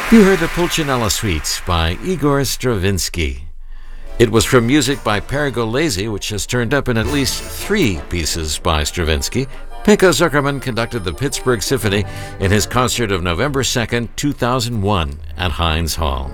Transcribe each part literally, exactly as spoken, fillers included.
You heard the Pulcinella Suite by Igor Stravinsky. It was from music by Pergolesi, which has turned up in at least three pieces by Stravinsky. Pinko Zuckerman conducted the Pittsburgh Symphony in his concert of November second, two thousand one at Heinz Hall.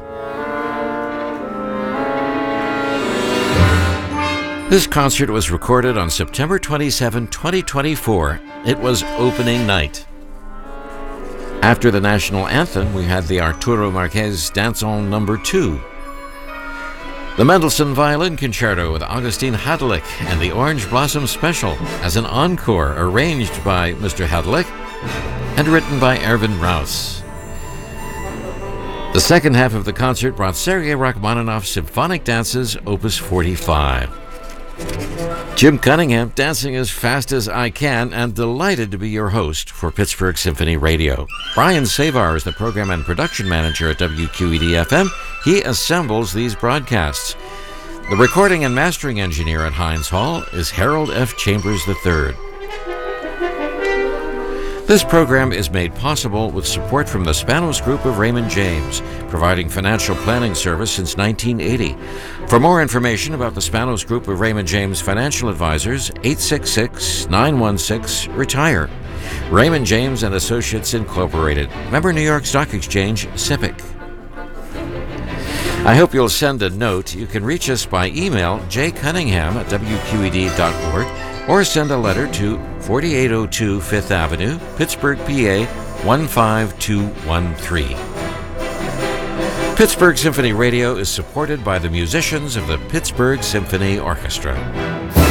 This concert was recorded on September twenty-seventh, twenty twenty-four. It was opening night. After the national anthem, we had the Arturo Marquez Danson number two. The Mendelssohn Violin Concerto with Augustin Hadlick and the Orange Blossom Special as an encore arranged by Mister Hadlick and written by Erwin Rouse. The second half of the concert brought Sergei Rachmaninoff's Symphonic Dances, Opus forty-five. Jim Cunningham, dancing as fast as I can, and delighted to be your host for Pittsburgh Symphony Radio. Brian Savar is the program and production manager at W Q E D F M. He assembles these broadcasts. The recording and mastering engineer at Heinz Hall is Harold F. Chambers the third. This program is made possible with support from the Spanos Group of Raymond James, providing financial planning service since nineteen eighty. For more information about the Spanos Group of Raymond James Financial Advisors, eight six six, nine one six, RETIRE. Raymond James and Associates Incorporated. Member New York Stock Exchange, SIPC. I hope you'll send a note. You can reach us by email, jcunningham at w q e d dot org, or send a letter to forty-eight oh two Fifth Avenue, Pittsburgh, P A one five two one three. Pittsburgh Symphony Radio is supported by the musicians of the Pittsburgh Symphony Orchestra.